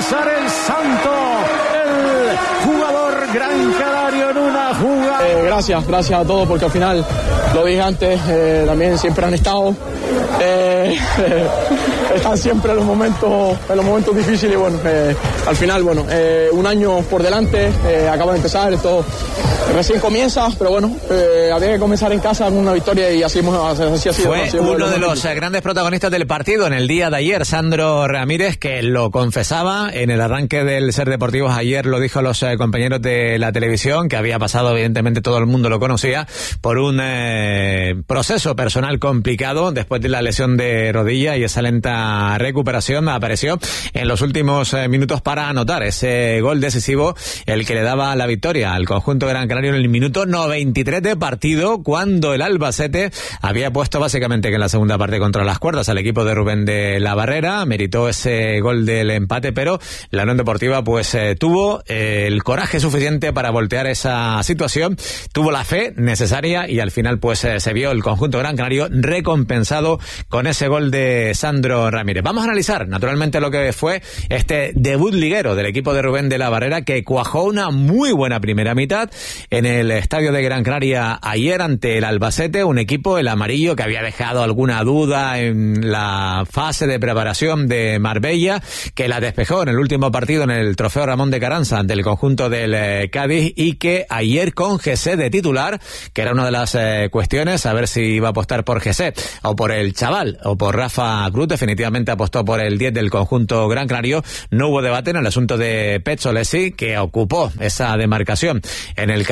César el Santo, el jugador gran canario en una jugada. Gracias a todos, porque al final, lo dije antes, también siempre han estado, están siempre en los momentos difíciles, y bueno, al final, bueno, un año por delante, acaba de empezar, esto recién comienza, pero bueno, había que comenzar en casa con una victoria y así ha sido. Fue uno de los grandes protagonistas del partido en el día de ayer, Sandro Ramírez, que lo confesaba en el arranque del Ser Deportivos ayer, lo dijo a los compañeros de la televisión, que había pasado, evidentemente todo el mundo lo conocía, por un proceso personal complicado después de la lesión de rodilla, y esa lenta recuperación apareció en los últimos minutos para anotar ese gol decisivo, el que le daba la victoria al conjunto gran canario en el minuto 93 de partido, cuando el Albacete había puesto básicamente que en la segunda parte contra las cuerdas al equipo de Rubén de la Barrera, meritó ese gol del empate, pero la Unión Deportiva pues tuvo el coraje suficiente para voltear esa situación, tuvo la fe necesaria, y al final pues se vio el conjunto gran canario recompensado con ese gol de Sandro Ramírez. Vamos a analizar naturalmente lo que fue este debut liguero del equipo de Rubén de la Barrera, que cuajó una muy buena primera mitad en el estadio de Gran Canaria ayer ante el Albacete, un equipo, el amarillo, que había dejado alguna duda en la fase de preparación de Marbella, que la despejó en el último partido en el Trofeo Ramón de Carranza ante el conjunto del Cádiz, y que ayer con José de titular, que era una de las cuestiones, a ver si iba a apostar por José o por el chaval o por Rafa Cruz, definitivamente apostó por el 10 del conjunto gran canario. No hubo debate en el asunto de Pezzolesi, que ocupó esa demarcación en el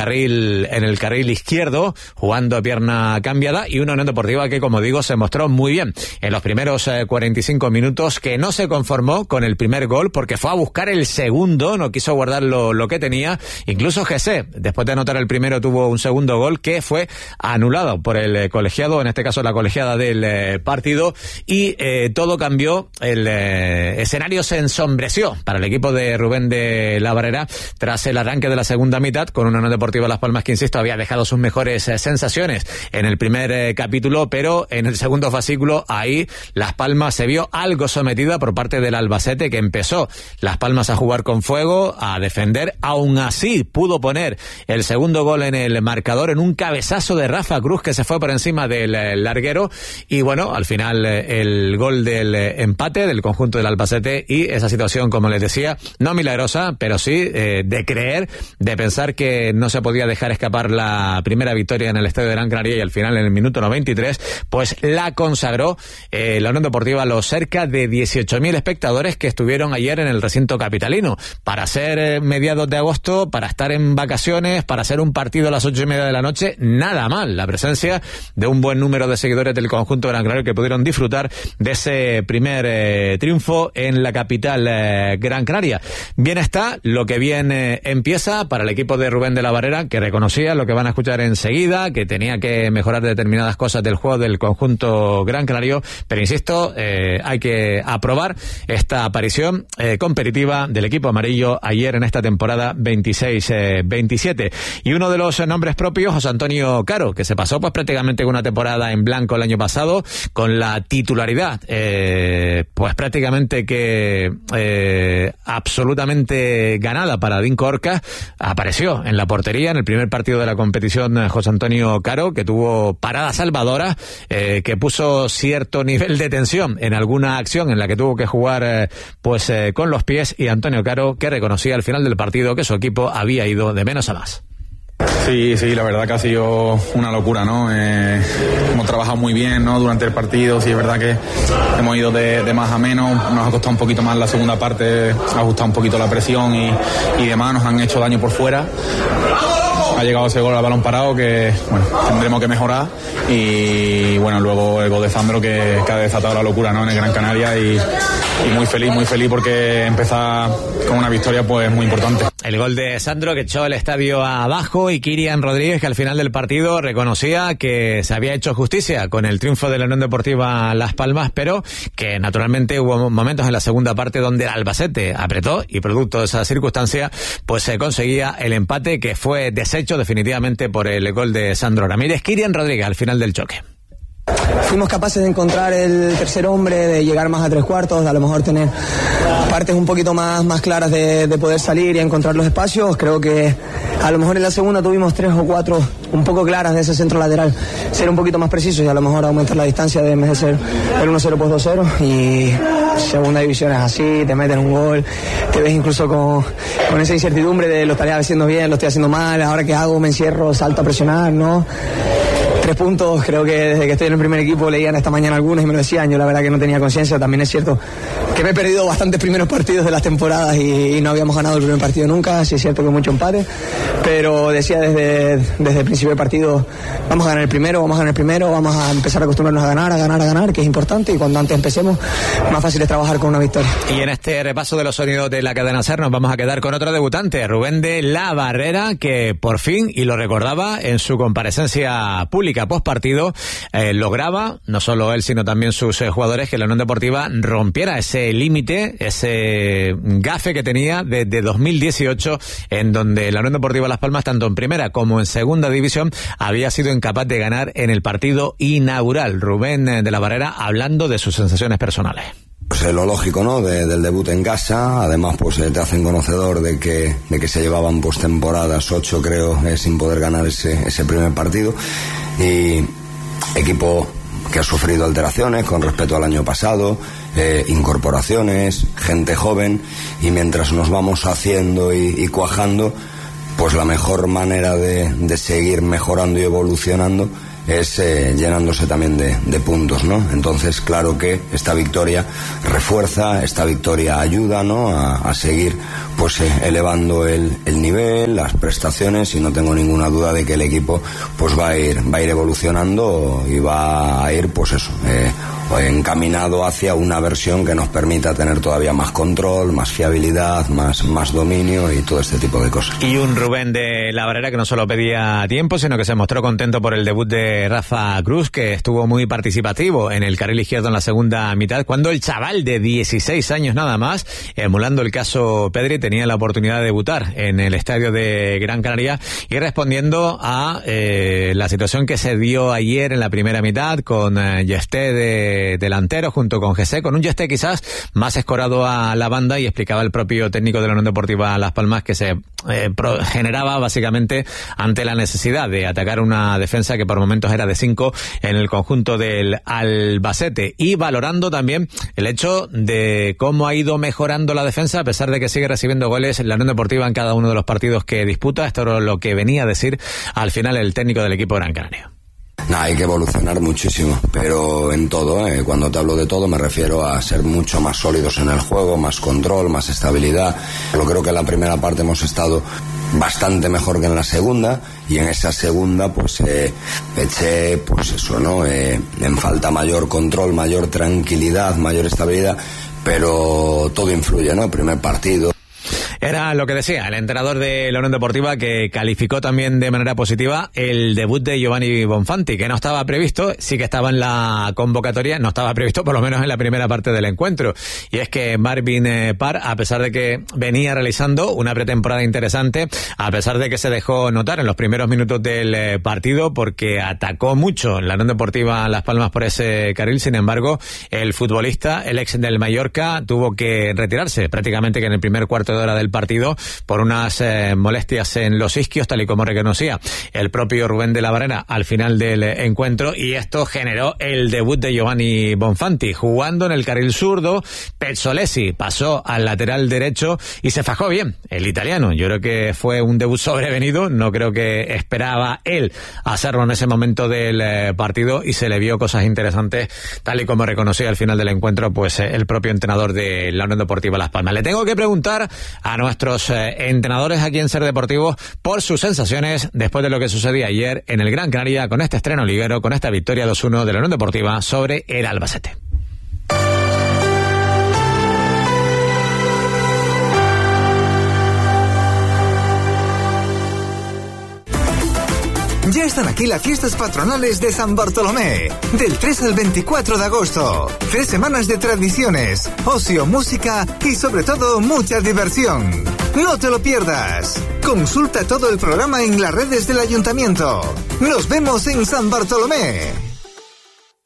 carril izquierdo, jugando pierna cambiada, y una Unión Deportiva que, como digo, se mostró muy bien en los primeros 45 minutos, que no se conformó con el primer gol porque fue a buscar el segundo, no quiso guardar lo que tenía. Incluso José, después de anotar el primero, tuvo un segundo gol que fue anulado por el colegiado, en este caso la colegiada del partido, y todo cambió. El escenario se ensombreció para el equipo de Rubén de la Barrera tras el arranque de la segunda mitad, con una Unión Deportiva Las Palmas que, insisto, había dejado sus mejores sensaciones en el primer capítulo, pero en el segundo fascículo, ahí Las Palmas se vio algo sometida por parte del Albacete, que empezó Las Palmas a jugar con fuego, a defender. Aún así pudo poner el segundo gol en el marcador en un cabezazo de Rafa Cruz, que se fue por encima del larguero, y bueno, al final el gol del empate del conjunto del Albacete, y esa situación, como les decía, no milagrosa, pero sí de creer, de pensar que no se podía dejar escapar la primera victoria en el estadio de Gran Canaria, y al final, en el minuto 93, pues la consagró la Unión Deportiva a los cerca de 18.000 espectadores que estuvieron ayer en el recinto capitalino. Para ser mediados de agosto, para estar en vacaciones, para hacer un partido a las 8:30 de la noche, nada mal la presencia de un buen número de seguidores del conjunto Gran Canaria, que pudieron disfrutar de ese primer triunfo en la capital Gran Canaria. Bien está, lo que bien empieza para el equipo de Rubén de la Barrera, que reconocía lo que van a escuchar enseguida, que tenía que mejorar determinadas cosas del juego del conjunto gran canario, pero insisto, hay que aprobar esta aparición competitiva del equipo amarillo ayer en esta temporada 26-27. Y uno de los nombres propios, José Antonio Caro, que se pasó pues prácticamente una temporada en blanco el año pasado, con la titularidad pues prácticamente que absolutamente ganada para Dinko Orcas. Apareció en la portería en el primer partido de la competición José Antonio Caro, que tuvo parada salvadora, que puso cierto nivel de tensión en alguna acción en la que tuvo que jugar con los pies, y Antonio Caro, que reconocía al final del partido que su equipo había ido de menos a más. Sí, la verdad que ha sido una locura, ¿no? Hemos trabajado muy bien, ¿no? Durante el partido, sí es verdad que hemos ido de más a menos, nos ha costado un poquito más la segunda parte, ha ajustado un poquito la presión y demás, nos han hecho daño por fuera. Ha llegado ese gol al balón parado que, bueno, tendremos que mejorar, y bueno, luego el gol de Sandro que ha desatado la locura, ¿no? En el Gran Canaria, y muy feliz porque empezar con una victoria pues muy importante. El gol de Sandro, que echó el estadio abajo, y Kirian Rodríguez, que al final del partido reconocía que se había hecho justicia con el triunfo de la Unión Deportiva Las Palmas, pero que naturalmente hubo momentos en la segunda parte donde el Albacete apretó, y producto de esa circunstancia pues se conseguía el empate, que fue deshecho definitivamente por el gol de Sandro Ramírez. Kirian Rodríguez al final del choque. Fuimos capaces de encontrar el tercer hombre, de llegar más a 3/4, de a lo mejor tener partes un poquito más claras de poder salir y encontrar los espacios. Creo que a lo mejor en la segunda tuvimos 3 o 4 un poco claras de ese centro lateral, ser un poquito más precisos y a lo mejor aumentar la distancia en vez de ser el 1-0 pues 2-0. Y segunda división es así, te meten un gol, te ves incluso con esa incertidumbre de lo estaría haciendo bien, lo estoy haciendo mal, ahora qué hago, me encierro, salto a presionar, ¿no? 3 puntos, creo que desde que estoy en el primer equipo leían esta mañana algunos y me lo decían, yo la verdad que no tenía conciencia. También es cierto que me he perdido bastantes primeros partidos de las temporadas y no habíamos ganado el primer partido nunca, sí es cierto que mucho empate, pero decía desde el principio del partido, vamos a ganar el primero, vamos a empezar a acostumbrarnos a ganar, que es importante, y cuando antes empecemos, más fácil es trabajar con una victoria. Y en este repaso de los sonidos de la cadena SER nos vamos a quedar con otro debutante, Rubén de la Barrera, que por fin, y lo recordaba en su comparecencia pública post partido, lograba, no solo él sino también sus jugadores, que la Unión Deportiva rompiera ese límite, ese gafe que tenía desde 2018, en donde la Unión Deportiva Las Palmas, tanto en primera como en segunda división, había sido incapaz de ganar en el partido inaugural. Rubén de la Barrera hablando de sus sensaciones personales. Pues lo lógico, ¿no? Del debut en casa, además pues te hacen conocedor de que se llevaban pues temporadas 8 creo sin poder ganar ese primer partido, y equipo que ha sufrido alteraciones con respecto al año pasado, incorporaciones, gente joven, y mientras nos vamos haciendo y cuajando, pues la mejor manera de seguir mejorando y evolucionando es llenándose también de puntos, ¿no? Entonces, claro que esta victoria refuerza, esta victoria ayuda, ¿no? A seguir pues elevando el nivel, las prestaciones, y no tengo ninguna duda de que el equipo pues va a ir evolucionando y va a ir pues eso, encaminado hacia una versión que nos permita tener todavía más control, más fiabilidad, más dominio y todo este tipo de cosas. Y un Rubén de la Barrera que no solo pedía tiempo, sino que se mostró contento por el debut de Rafa Cruz, que estuvo muy participativo en el carril izquierdo en la segunda mitad, cuando el chaval de 16 años nada más, emulando el caso Pedri, tenía la oportunidad de debutar en el estadio de Gran Canaria, y respondiendo a la situación que se dio ayer en la primera mitad, con Yesté de delantero junto con Jesse, con un Yesté quizás más escorado a la banda, y explicaba el propio técnico de la Unión Deportiva Las Palmas que se generaba básicamente ante la necesidad de atacar una defensa que por momentos era de 5 en el conjunto del Albacete, y valorando también el hecho de cómo ha ido mejorando la defensa a pesar de que sigue recibiendo goles la Unión Deportiva en cada uno de los partidos que disputa. Esto es lo que venía a decir al final el técnico del equipo Gran Canaria. Hay que evolucionar muchísimo, pero en todo, cuando te hablo de todo me refiero a ser mucho más sólidos en el juego, más control, más estabilidad. Yo creo que en la primera parte hemos estado bastante mejor que en la segunda, y en esa segunda pues eché pues eso, ¿no? En falta mayor control, mayor tranquilidad, mayor estabilidad, pero todo influye, ¿no? El primer partido. Era lo que decía el entrenador de la Unión Deportiva, que calificó también de manera positiva el debut de Giovanni Bonfanti, que no estaba previsto, sí que estaba en la convocatoria, no estaba previsto por lo menos en la primera parte del encuentro. Y es que Marvin Parr, a pesar de que venía realizando una pretemporada interesante, a pesar de que se dejó notar en los primeros minutos del partido porque atacó mucho la Unión Deportiva Las Palmas por ese carril, sin embargo, el futbolista, el ex del Mallorca, tuvo que retirarse prácticamente que en el primer cuarto de hora del partido por unas molestias en los isquios, tal y como reconocía el propio Rubén de la Barrera al final del encuentro, y esto generó el debut de Giovanni Bonfanti jugando en el carril zurdo. Pezzolesi pasó al lateral derecho y se fajó bien el italiano. Yo creo que fue un debut sobrevenido, no creo que esperaba él hacerlo en ese momento del partido, y se le vio cosas interesantes, tal y como reconocía al final del encuentro pues el propio entrenador de la Unión Deportiva Las Palmas. Le tengo que preguntar a nuestros entrenadores aquí en SER Deportivo por sus sensaciones después de lo que sucedía ayer en el Gran Canaria, con este estreno liguero, con esta victoria 2-1 de la Unión Deportiva sobre el Albacete. Ya están aquí las fiestas patronales de San Bartolomé, del 3 al 24 de agosto. 3 semanas de tradiciones, ocio, música y sobre todo mucha diversión. No te lo pierdas. Consulta todo el programa en las redes del Ayuntamiento. Nos vemos en San Bartolomé.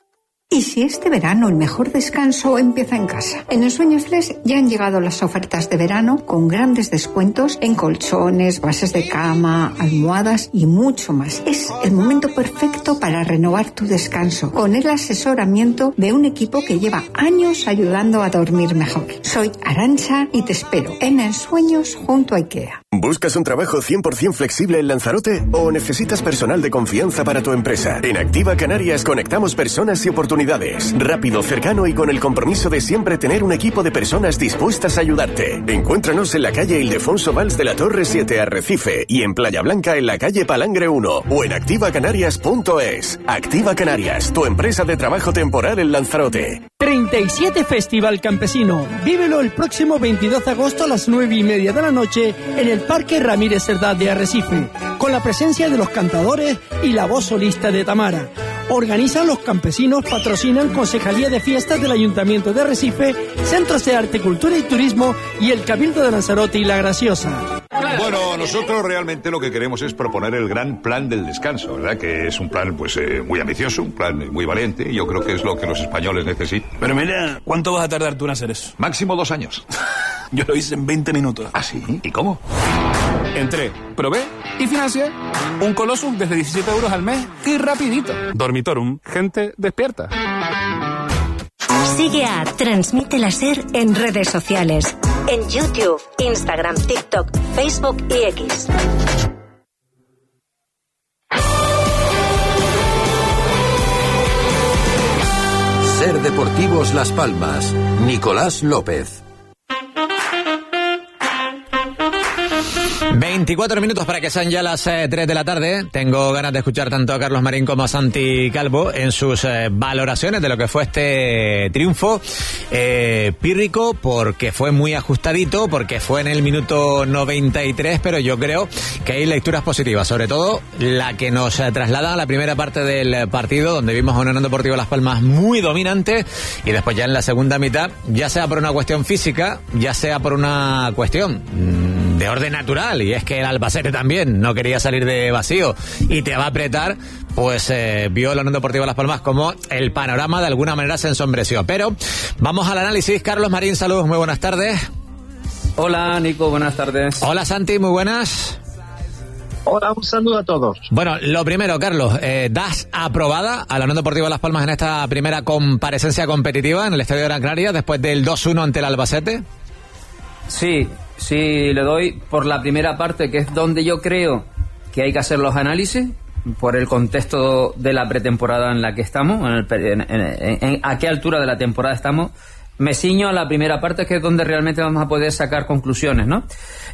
¿Y si este verano el mejor descanso empieza en casa? En Ensueño Flex ya han llegado las ofertas de verano con grandes descuentos en colchones, bases de cama, almohadas y mucho más. Es el momento perfecto para renovar tu descanso con el asesoramiento de un equipo que lleva años ayudando a dormir mejor. Soy Arantxa y te espero en Ensueños junto a IKEA. ¿Buscas un trabajo 100% flexible en Lanzarote o necesitas personal de confianza para tu empresa? En Activa Canarias conectamos personas y oportunidades. Rápido, cercano y con el compromiso de siempre tener un equipo de personas dispuestas a ayudarte. Encuéntranos en la calle Ildefonso Valls de la Torre 7, Arrecife, y en Playa Blanca en la calle Palangre 1 o en activacanarias.es. Activa Canarias, tu empresa de trabajo temporal en Lanzarote. 37 Festival Campesino. Vívelo el próximo 22 de agosto a las 9:30 de la noche en el Parque Ramírez Cerdá de Arrecife, con la presencia de los cantadores y la voz solista de Tamara. Organizan los campesinos, patrocinan Concejalía de Fiestas del Ayuntamiento de Arrecife, Centros de Arte, Cultura y Turismo y el Cabildo de Lanzarote y La Graciosa. Bueno, nosotros realmente lo que queremos es proponer el gran plan del descanso, ¿verdad? Que es un plan pues muy ambicioso, un plan muy valiente, y yo creo que es lo que los españoles necesitan. Pero mira, ¿cuánto vas a tardar tú en hacer eso? Máximo 2 años. Yo lo hice en 20 minutos. ¿Ah, sí? ¿Y cómo? Entré, probé y financié un Colossus desde 17 euros al mes y rapidito. Dormitorum, gente despierta. Sigue a Transmite la SER en redes sociales. En YouTube, Instagram, TikTok, Facebook y X. SER Deportivos Las Palmas. Nicolás López. 24 minutos para que sean ya las 3 de la tarde. Tengo ganas de escuchar tanto a Carlos Marín como a Santi Calvo en sus valoraciones de lo que fue este triunfo pírrico, porque fue muy ajustadito, porque fue en el minuto 93, pero yo creo que hay lecturas positivas, sobre todo la que nos traslada a la primera parte del partido, donde vimos a un Unión Deportivo Las Palmas muy dominante, y después ya en la segunda mitad, ya sea por una cuestión física, ya sea por una cuestión de orden natural, y es que el Albacete también no quería salir de vacío y te va a apretar, pues vio la Unión Deportiva Las Palmas como el panorama de alguna manera se ensombreció. Pero vamos al análisis. Carlos Marín, saludos, muy buenas tardes. Hola Nico, buenas tardes. Hola Santi, muy buenas. Hola, un saludo a todos. Bueno, lo primero, Carlos, ¿das aprobada a la Unión Deportiva Las Palmas en esta primera comparecencia competitiva en el Estadio de Gran Canaria después del 2-1 ante el Albacete? Sí, le doy por la primera parte, que es donde yo creo que hay que hacer los análisis, por el contexto de la pretemporada en la que estamos, a qué altura de la temporada estamos. Me ciño a la primera parte, que es donde realmente vamos a poder sacar conclusiones, ¿no?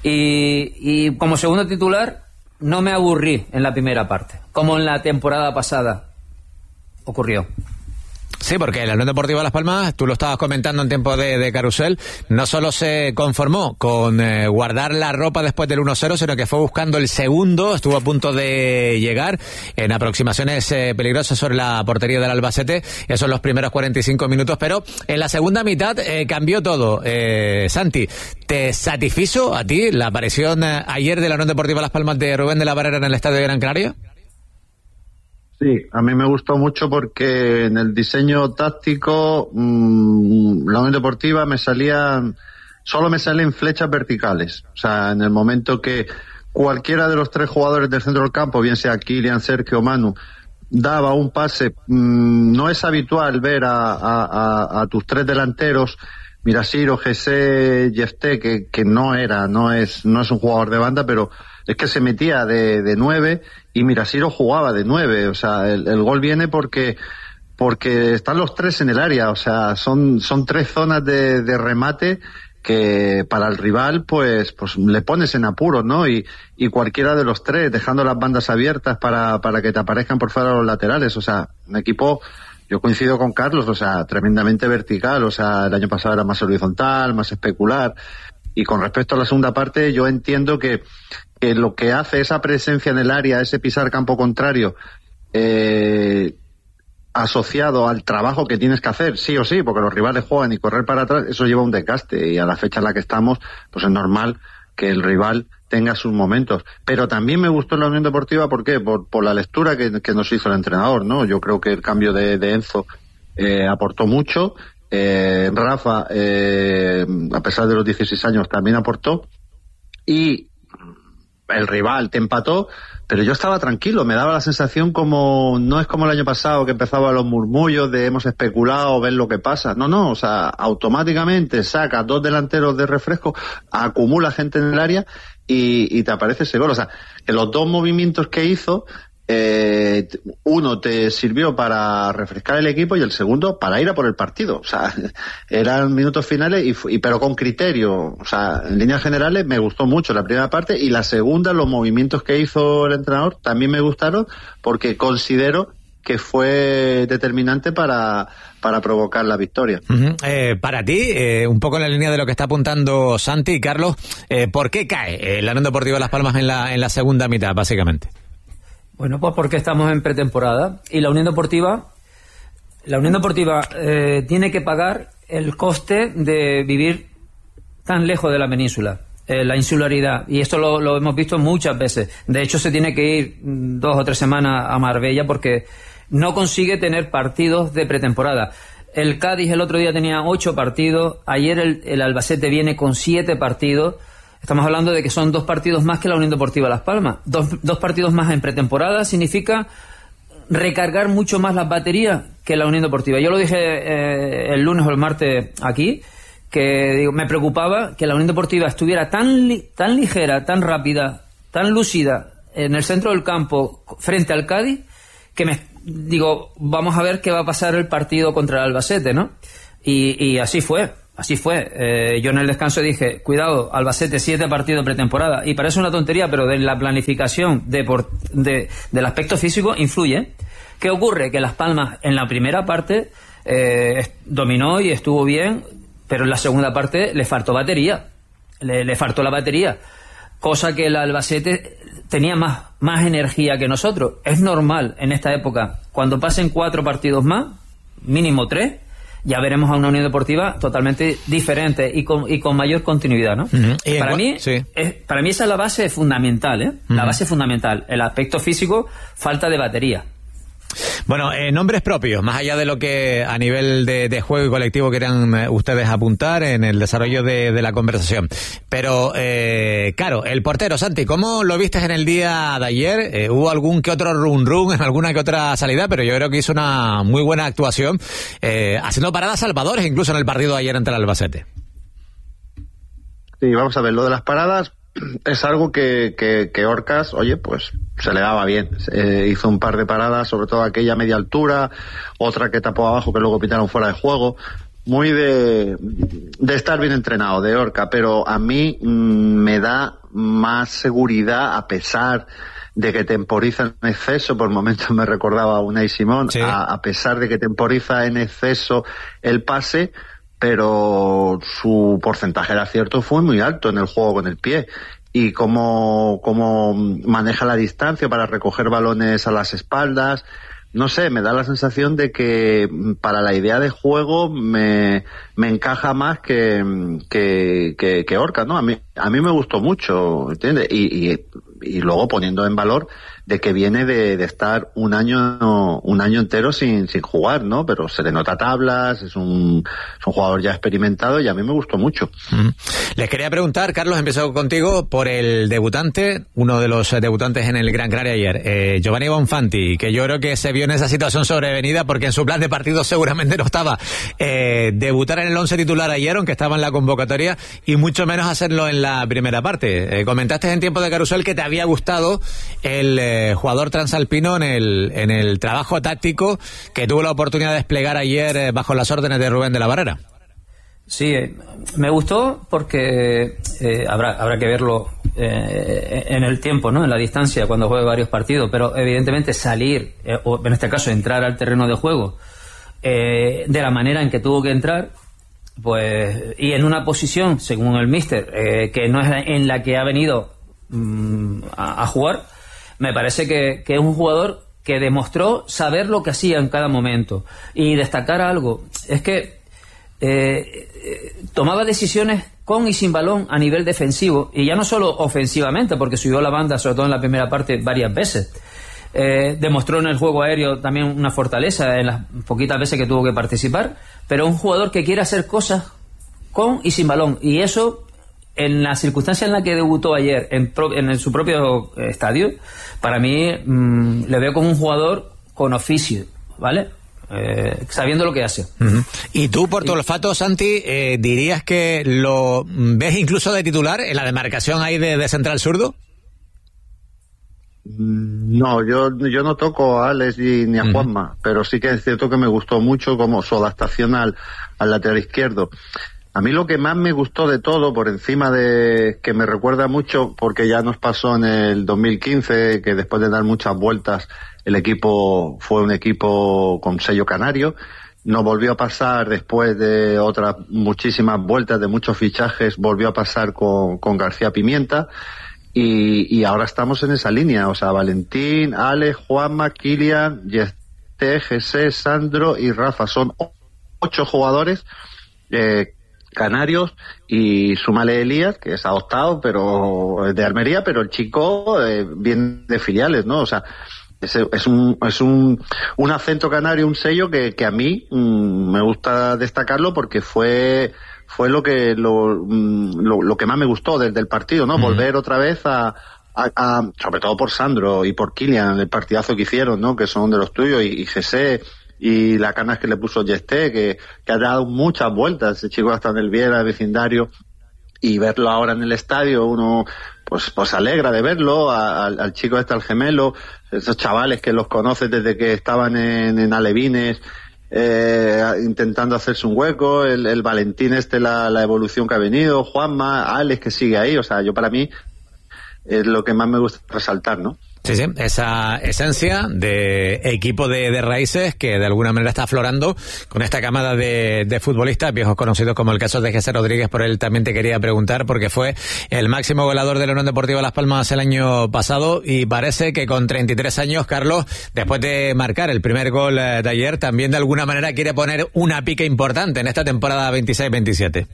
Y como segundo titular, no me aburrí en la primera parte, como en la temporada pasada ocurrió. Sí, porque la Unión Deportiva Las Palmas, tú lo estabas comentando en tiempo de carrusel, no solo se conformó con guardar la ropa después del 1-0, sino que fue buscando el segundo, estuvo a punto de llegar en aproximaciones peligrosas sobre la portería del Albacete, esos los primeros 45 minutos, pero en la segunda mitad cambió todo. Santi, ¿te satisfizo a ti la aparición ayer de la Unión Deportiva Las Palmas de Rubén de la Barrera en el Estadio de Gran Canaria? Sí, a mí me gustó mucho porque en el diseño táctico la Unión Deportiva solo me salen flechas verticales. O sea, en el momento que cualquiera de los tres jugadores del centro del campo, bien sea Kylian, Sergio o Manu, daba un pase, no es habitual ver a tus tres delanteros, Mirasiro, Jesse, Jefté, que no es un jugador de banda, pero es que se metía de 9 y Mirasiro jugaba de 9. O sea, el gol viene porque están los tres en el área. O sea, son tres zonas de remate que para el rival pues le pones en apuros, ¿no? Y cualquiera de los tres, dejando las bandas abiertas para que te aparezcan por fuera los laterales. O sea, un equipo, yo coincido con Carlos, o sea, tremendamente vertical. O sea, el año pasado era más horizontal, más especular. Y con respecto a la segunda parte, yo entiendo que lo que hace esa presencia en el área, ese pisar campo contrario, asociado al trabajo que tienes que hacer, sí o sí, porque los rivales juegan y correr para atrás, eso lleva un desgaste, y a la fecha en la que estamos, pues es normal que el rival tenga sus momentos. Pero también me gustó la Unión Deportiva, ¿por qué? Por la lectura que nos hizo el entrenador, ¿no? Yo creo que el cambio de Enzo aportó mucho. Rafa, a pesar de los 16 años, también aportó. Y el rival te empató, pero yo estaba tranquilo, me daba la sensación como, no es como el año pasado que empezaba los murmullos de hemos especulado, ver lo que pasa. No, o sea, automáticamente saca 2 delanteros de refresco, acumula gente en el área y te aparece ese gol. O sea, que los 2 movimientos que hizo, uno te sirvió para refrescar el equipo y el segundo para ir a por el partido. O sea, eran minutos finales pero con criterio. O sea, en líneas generales me gustó mucho la primera parte, y la segunda, los movimientos que hizo el entrenador también me gustaron, porque considero que fue determinante para provocar la victoria. Para ti, un poco en la línea de lo que está apuntando Santi y Carlos, ¿por qué cae la Unión Deportiva Las Palmas en la segunda mitad, básicamente? Bueno, pues porque estamos en pretemporada y la Unión Deportiva tiene que pagar el coste de vivir tan lejos de la península, la insularidad, y esto lo hemos visto muchas veces. De hecho, se tiene que ir 2 o 3 semanas a Marbella porque no consigue tener partidos de pretemporada. El Cádiz el otro día tenía 8 partidos, ayer el Albacete viene con 7 partidos. Estamos hablando de que son 2 partidos más que la Unión Deportiva Las Palmas. 2 partidos más en pretemporada significa recargar mucho más las baterías que la Unión Deportiva. Yo lo dije el lunes o el martes aquí, que me preocupaba que la Unión Deportiva estuviera tan ligera, tan rápida, tan lúcida en el centro del campo frente al Cádiz, que vamos a ver qué va a pasar el partido contra el Albacete, ¿no? Y así fue. Así fue. Yo en el descanso dije, cuidado, Albacete 7 partidos pretemporada. Y parece una tontería, pero de la planificación del aspecto físico influye. ¿Qué ocurre? Que Las Palmas en la primera parte dominó y estuvo bien, pero en la segunda parte le faltó batería. Le faltó la batería. Cosa que el Albacete tenía más energía que nosotros. Es normal en esta época, cuando pasen 4 partidos más, mínimo 3, ya veremos a una Unión Deportiva totalmente diferente y con mayor continuidad, ¿no? Para mí esa es la base fundamental, la base fundamental. El aspecto físico, falta de batería. Bueno, nombres propios, más allá de lo que a nivel de juego y colectivo quieran ustedes apuntar en el desarrollo de la conversación. Pero, claro, el portero, Santi, ¿cómo lo viste en el día de ayer? Hubo algún que otro run en alguna que otra salida, pero yo creo que hizo una muy buena actuación, haciendo paradas salvadores incluso en el partido de ayer ante el Albacete. Sí, vamos a ver, lo de las paradas es algo que Orcas, oye, pues se le daba bien. Hizo un par de paradas, sobre todo aquella a media altura, otra que tapó abajo que luego pitaron fuera de juego. Muy de estar bien entrenado, de Orca, pero a mí me da más seguridad, a pesar de que temporiza en exceso. Por momentos me recordaba a Unai Simón, sí. A pesar de que temporiza en exceso el pase, pero su porcentaje de acierto fue muy alto en el juego con el pie. Y cómo maneja la distancia para recoger balones a las espaldas. No sé, me da la sensación de que para la idea de juego me encaja más que Orca, ¿no? A mí me gustó mucho, ¿entiendes? Y luego poniendo en valor de que viene de estar un año entero sin jugar, ¿no? Pero se le nota tablas, es un jugador ya experimentado y a mí me gustó mucho. Les quería preguntar, Carlos, empiezo contigo, por el debutante, uno de los debutantes en el Gran Canaria ayer, Giovanni Bonfanti, que yo creo que se vio en esa situación sobrevenida porque en su plan de partido seguramente no estaba debutar en el 11 titular ayer, aunque estaba en la convocatoria, y mucho menos hacerlo en la primera parte. Comentaste en tiempo de carrusel que te había gustado el jugador transalpino en el trabajo táctico que tuvo la oportunidad de desplegar ayer bajo las órdenes de Rubén de la Barrera. Sí, me gustó porque habrá que verlo en el tiempo, ¿no? En la distancia, cuando juegue varios partidos, pero evidentemente salir, o en este caso entrar al terreno de juego de la manera en que tuvo que entrar, pues, y en una posición, según el míster, que no es en la que ha venido a jugar, me parece que es un jugador que demostró saber lo que hacía en cada momento. Y destacar algo, es que tomaba decisiones con y sin balón a nivel defensivo, y ya no solo ofensivamente, porque subió la banda, sobre todo en la primera parte, varias veces. demostró en el juego aéreo también una fortaleza en las poquitas veces que tuvo que participar, pero un jugador que quiere hacer cosas con y sin balón, y eso en la circunstancia en la que debutó ayer en su propio estadio, para mí le veo como un jugador con oficio, ¿vale? Sabiendo lo que hace. Y tú, por tu olfato, Santi, ¿dirías que lo ves incluso de titular en la demarcación ahí de central zurdo? No, yo no toco a Alex ni a Juanma, pero sí que es cierto que me gustó mucho como su adaptación al lateral izquierdo. A mí lo que más me gustó de todo, por encima de que me recuerda mucho, porque ya nos pasó en el 2015, que después de dar muchas vueltas, el equipo fue un equipo con sello canario. Nos volvió a pasar después de otras muchísimas vueltas, de muchos fichajes, volvió a pasar con García Pimienta. Y ahora estamos en esa línea, o sea, Valentín, Alex, Juanma, Kylian, Yesté, José, Sandro y Rafa. Son 8 jugadores canarios, y súmale Elías, que es adoptado, pero de Almería, pero el chico viene de filiales, ¿no? O sea, es un acento canario, un sello que a mí me gusta destacarlo, porque fue lo que más me gustó desde el partido, ¿no? Volver otra vez a sobre todo por Sandro y por Kylian, el partidazo que hicieron, ¿no? Que son de los tuyos, y José, y la canas que le puso Yesté, que ha dado muchas vueltas, ese chico hasta en el Viera, el vecindario, y verlo ahora en el estadio, uno pues alegra de verlo, al chico al gemelo, esos chavales que los conoces desde que estaban en Alevines, intentando hacerse un hueco, el Valentín la evolución que ha venido, Juanma, Alex que sigue ahí, o sea, yo para mí es lo que más me gusta resaltar, ¿no? Sí, esa esencia de equipo de raíces que de alguna manera está aflorando con esta camada de futbolistas viejos conocidos, como el caso de José Rodríguez. Por él también te quería preguntar, porque fue el máximo goleador de la Unión Deportiva Las Palmas el año pasado, y parece que con 33 años, Carlos, después de marcar el primer gol de ayer, también de alguna manera quiere poner una pica importante en esta temporada 26-27.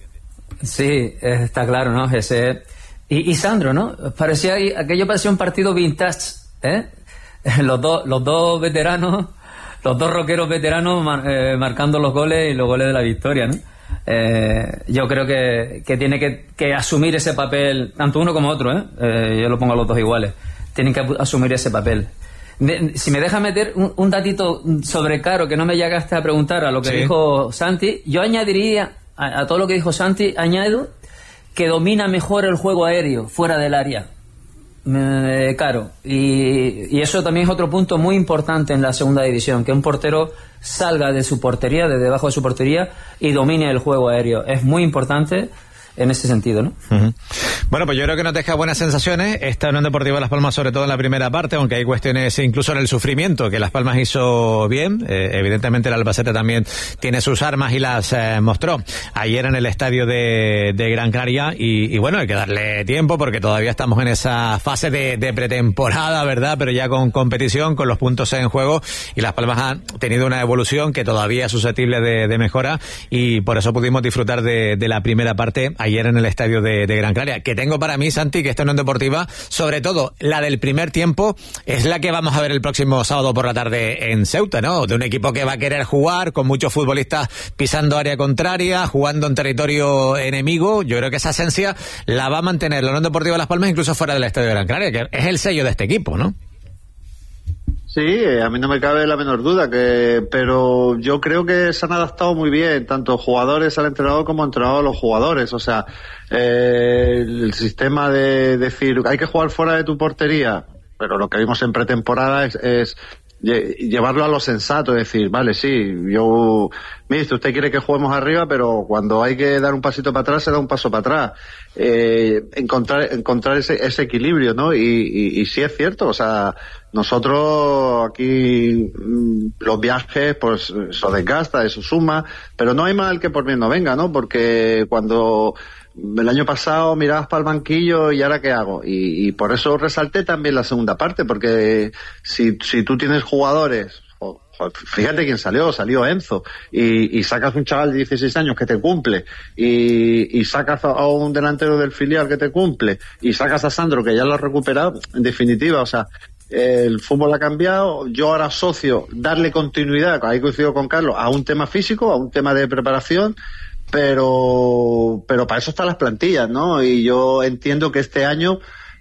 Sí, está claro, ¿no? Y Sandro, ¿no? Aquello parecía un partido vintage, ¿eh? Los dos veteranos, los dos rockeros veteranos marcando los goles y los goles de la victoria, ¿no? Yo creo que tiene que asumir ese papel, tanto uno como otro, yo lo pongo a los dos iguales. Tienen que asumir ese papel. Si me deja meter un datito sobre Caro, que no me llegaste a preguntar a lo que dijo Santi, yo añadiría a todo lo que dijo Santi, añado que domina mejor el juego aéreo fuera del área, Caro, y eso también es otro punto muy importante en la segunda división, que un portero salga de su portería, de debajo de su portería, y domine el juego aéreo. Es muy importante en ese sentido, ¿no? Bueno, pues yo creo que nos deja buenas sensaciones esta Unión Deportiva Las Palmas, sobre todo en la primera parte, aunque hay cuestiones incluso en el sufrimiento que Las Palmas hizo bien. Evidentemente el Albacete también tiene sus armas y las mostró ayer en el estadio de Gran Canaria, y bueno, hay que darle tiempo porque todavía estamos en esa fase de pretemporada, ¿verdad? Pero ya con competición, con los puntos en juego, y Las Palmas han tenido una evolución que todavía es susceptible de mejora, y por eso pudimos disfrutar de la primera parte ayer en el estadio de Gran Canaria, que tengo para mí, Santi, que esta Unión Deportiva, sobre todo la del primer tiempo, es la que vamos a ver el próximo sábado por la tarde en Ceuta, ¿no? De un equipo que va a querer jugar, con muchos futbolistas pisando área contraria, jugando en territorio enemigo. Yo creo que esa esencia la va a mantener la Unión Deportiva Las Palmas incluso fuera del estadio de Gran Canaria, que es el sello de este equipo, ¿no? Sí, a mí no me cabe la menor duda, pero yo creo que se han adaptado muy bien, tanto jugadores al entrenador como entrenador a los jugadores. O sea, el sistema de decir hay que jugar fuera de tu portería, pero lo que vimos en pretemporada es llevarlo a lo sensato, es decir, vale, sí, usted quiere que juguemos arriba, pero cuando hay que dar un pasito para atrás, se da un paso para atrás. Encontrar ese equilibrio, ¿no? Y sí es cierto, o sea, nosotros aquí los viajes, pues eso desgasta, eso suma, pero no hay mal que por bien no venga, ¿no? Porque cuando el año pasado mirabas para el banquillo y ahora qué hago, y por eso resalté también la segunda parte, porque si tú tienes jugadores, fíjate quién salió Enzo, y sacas un chaval de 16 años que te cumple, y sacas a un delantero del filial que te cumple, y sacas a Sandro que ya lo ha recuperado, en definitiva, o sea, el fútbol ha cambiado, yo ahora asocio darle continuidad, ahí coincido con Carlos, a un tema físico, a un tema de preparación, pero para eso están las plantillas, ¿no? Y yo entiendo que este año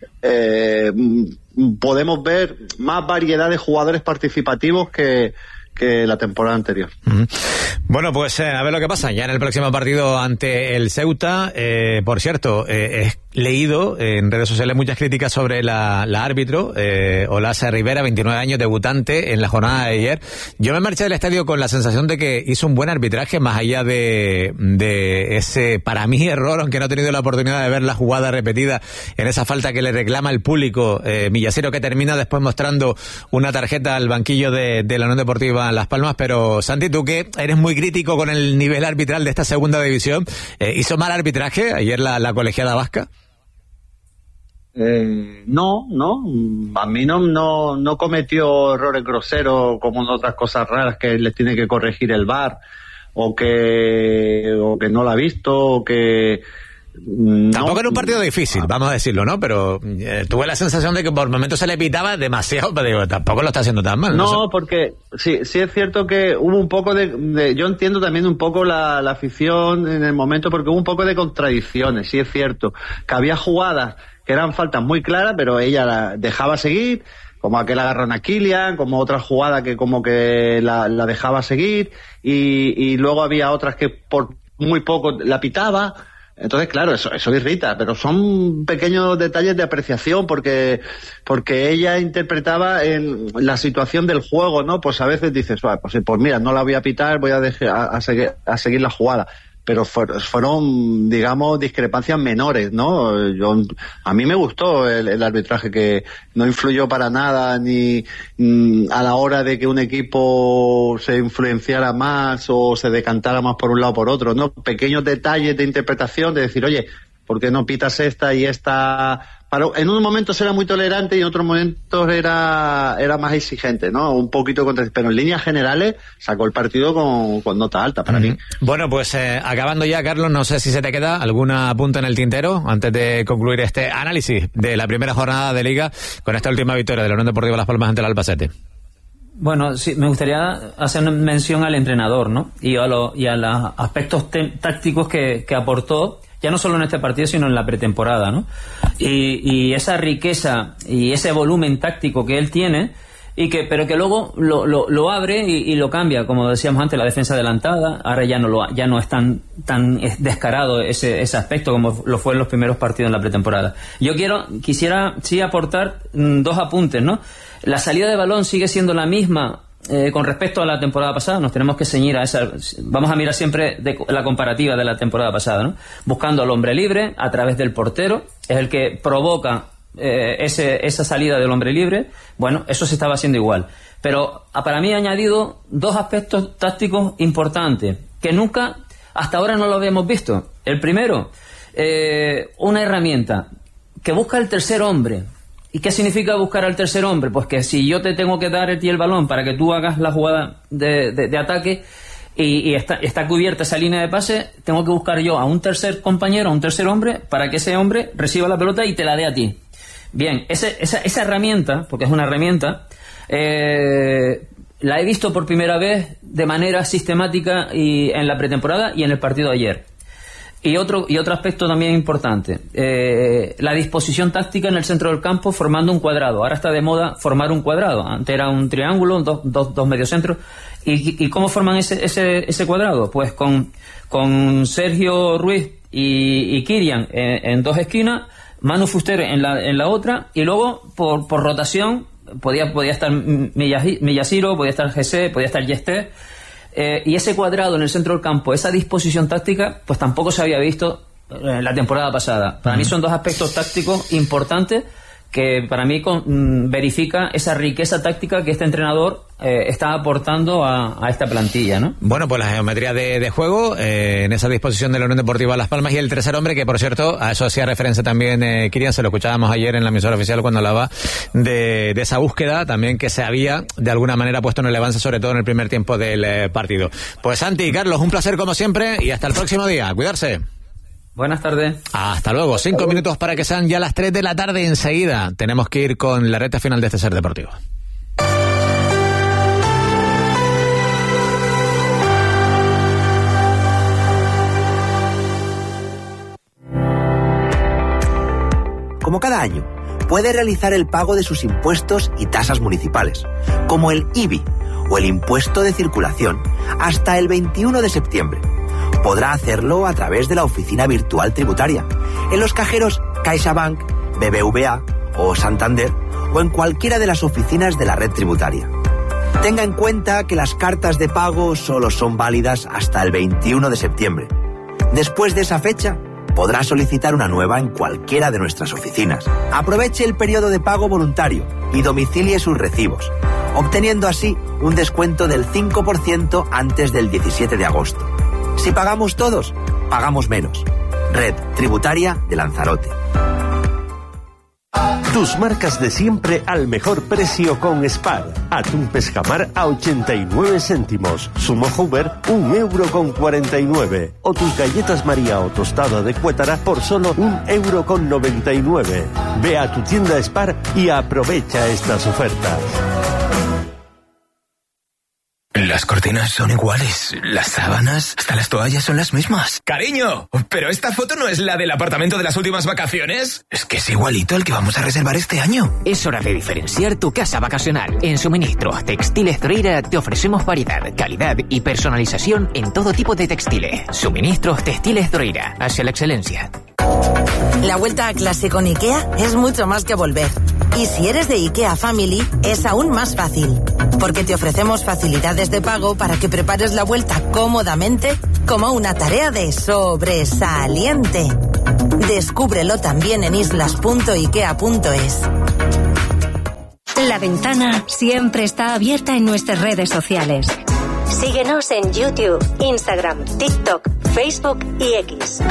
podemos ver más variedad de jugadores participativos que la temporada anterior. Bueno, pues a ver lo que pasa ya en el próximo partido ante el Ceuta. Por cierto, he leído en redes sociales muchas críticas sobre la árbitro, Olasa Rivera, 29 años, debutante en la jornada de ayer. Yo me marché del estadio con la sensación de que hizo un buen arbitraje, más allá de ese, para mí, error, aunque no he tenido la oportunidad de ver la jugada repetida en esa falta que le reclama el público, Millasiro, que termina después mostrando una tarjeta al banquillo de la Unión Deportiva Las Palmas. Pero Santi, tú que eres muy crítico con el nivel arbitral de esta segunda división, ¿hizo mal arbitraje ayer la colegiada vasca? No, a mí no cometió errores groseros como en otras cosas raras que les tiene que corregir el VAR, o que no la ha visto, o que tampoco era un partido difícil, vamos a decirlo, ¿no? Pero tuve la sensación de que por momentos se le pitaba demasiado, pero digo, tampoco lo está haciendo tan mal. No sé. Porque sí es cierto que hubo un poco de yo entiendo también un poco la afición en el momento, porque hubo un poco de contradicciones. Sí es cierto que había jugadas que eran faltas muy claras, pero ella la dejaba seguir, como aquel agarrón a Kylian, como otra jugada que como que la dejaba seguir, y luego había otras que por muy poco la pitaba. Entonces, claro, eso irrita, pero son pequeños detalles de apreciación, porque ella interpretaba en la situación del juego, ¿no? Pues a veces dices, pues mira, no la voy a pitar, voy a dejar a seguir la jugada. Pero fueron, digamos, discrepancias menores, ¿no? A mí me gustó el arbitraje, que no influyó para nada ni a la hora de que un equipo se influenciara más o se decantara más por un lado o por otro, ¿no? Pequeños detalles de interpretación, de decir, oye, ¿por qué no pitas esta y esta? En unos momentos era muy tolerante y en otros momentos era más exigente, ¿no? Un poquito pero en líneas generales sacó el partido con nota alta para mí. Bueno, pues acabando ya, Carlos, no sé si se te queda alguna punta en el tintero antes de concluir este análisis de la primera jornada de Liga con esta última victoria de la Unión Deportiva Las Palmas ante el Albacete. Bueno, sí, me gustaría hacer mención al entrenador, ¿no? Y a los aspectos tácticos que aportó, ya no solo en este partido, sino en la pretemporada, ¿no? Y esa riqueza y ese volumen táctico que él tiene, pero que luego lo abre y lo cambia, como decíamos antes, la defensa adelantada. Ahora ya no es tan descarado ese aspecto como lo fue en los primeros partidos en la pretemporada. Quisiera sí aportar dos apuntes, ¿no? La salida de balón sigue siendo la misma con respecto a la temporada pasada. Nos tenemos que ceñir a esa. Vamos a mirar siempre la comparativa de la temporada pasada, ¿no? Buscando al hombre libre a través del portero, es el que provoca esa salida del hombre libre. Bueno, eso se estaba haciendo igual, pero para mí ha añadido dos aspectos tácticos importantes que nunca hasta ahora no lo habíamos visto. El primero, una herramienta que busca el tercer hombre. ¿Y qué significa buscar al tercer hombre? Pues que si yo te tengo que dar a ti el balón para que tú hagas la jugada de ataque y está cubierta esa línea de pase, tengo que buscar yo a un tercer compañero, a un tercer hombre, para que ese hombre reciba la pelota y te la dé a ti. Bien, esa herramienta, porque es una herramienta, la he visto por primera vez de manera sistemática y en la pretemporada y en el partido de ayer. Y otro aspecto también importante, la disposición táctica en el centro del campo formando un cuadrado. Ahora está de moda formar un cuadrado. Antes era un triángulo, dos mediocentros. ¿Y cómo forman ese cuadrado? Pues con Sergio Ruiz y Kylian en dos esquinas, Manu Fuster en la otra, y luego por rotación podía estar Millasiro, podía estar Jesse, podía estar Yester. Y ese cuadrado en el centro del campo, esa disposición táctica, pues tampoco se había visto la temporada pasada. Para mí son dos aspectos tácticos importantes que para mí verifica esa riqueza táctica que este entrenador está aportando a esta plantilla, ¿no? Bueno, pues la geometría de juego en esa disposición de la Unión Deportiva Las Palmas, y el tercer hombre, que por cierto, a eso hacía referencia también Kylian, se lo escuchábamos ayer en la emisora oficial cuando hablaba de esa búsqueda también que se había de alguna manera puesto en el avance, sobre todo en el primer tiempo del partido. Pues Santi y Carlos, un placer como siempre y hasta el próximo día. Cuidarse. Buenas tardes. Hasta luego. 5 minutos para que sean ya las 3 de la tarde. Enseguida tenemos que ir con la recta final de este Ser Deportivo. Como cada año, puede realizar el pago de sus impuestos y tasas municipales, como el IBI o el impuesto de circulación, hasta el 21 de septiembre. Podrá hacerlo a través de la oficina virtual tributaria, en los cajeros CaixaBank, BBVA o Santander, o en cualquiera de las oficinas de la red tributaria. Tenga en cuenta que las cartas de pago solo son válidas hasta el 21 de septiembre. Después de esa fecha, podrá solicitar una nueva en cualquiera de nuestras oficinas. Aproveche el periodo de pago voluntario y domicilie sus recibos, obteniendo así un descuento del 5% antes del 17 de agosto. Si pagamos todos, pagamos menos. Red Tributaria de Lanzarote. Tus marcas de siempre al mejor precio con Spar. Atún pescamar a 89 céntimos. Sumo Hoover, 1,49 €. O tus galletas María o tostada de Cuétara por solo 1,99 €. Ve a tu tienda Spar y aprovecha estas ofertas. Las cortinas son iguales, las sábanas, hasta las toallas son las mismas. ¡Cariño! ¿Pero esta foto no es la del apartamento de las últimas vacaciones? Es que es igualito al que vamos a reservar este año. Es hora de diferenciar tu casa vacacional. En Suministros Textiles Droira te ofrecemos variedad, calidad y personalización en todo tipo de textiles. Suministros Textiles Droira, hacia la excelencia. La vuelta a clase con IKEA es mucho más que volver. Y si eres de IKEA Family, es aún más fácil. Porque te ofrecemos facilidades de pago para que prepares la vuelta cómodamente como una tarea de sobresaliente. Descúbrelo también en islas.ikea.es. La ventana siempre está abierta en nuestras redes sociales. Síguenos en YouTube, Instagram, TikTok, Facebook y X.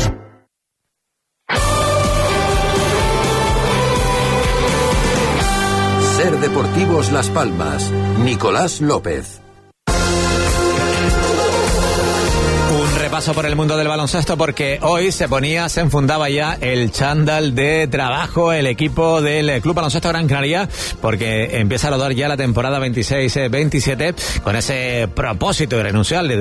Ser Deportivos Las Palmas, Nicolás López. Un repaso por el mundo del baloncesto porque hoy se enfundaba ya el chándal de trabajo el equipo del Club Baloncesto Gran Canaria, porque empieza a rodar ya la temporada 26-27 con ese propósito irrenunciable